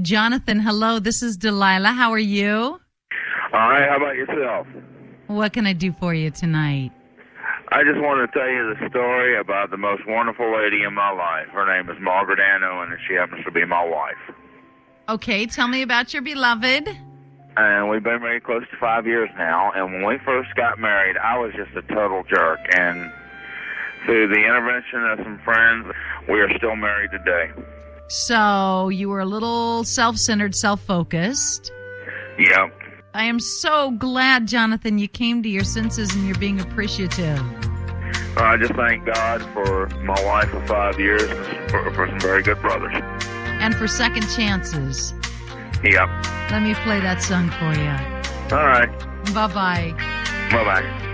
Jonathan, hello. This is Delilah. How are you? All right, how about yourself? What can I do for you tonight? I just want to tell you the story about the most wonderful lady in my life. Her name is Margaret Ann Owen, and she happens to be my wife. Okay, tell me about your beloved. And we've been married close to 5 years now, and when we first got married, I was just a total jerk, and through the intervention of some friends, we are still married today. So you were a little self-centered, self-focused. Yep. I am so glad, Jonathan, you came to your senses and you're being appreciative. I just thank God for my wife of 5 years and for some very good brothers. And for second chances. Yep. Let me play that song for you. All right. Bye-bye. Bye-bye.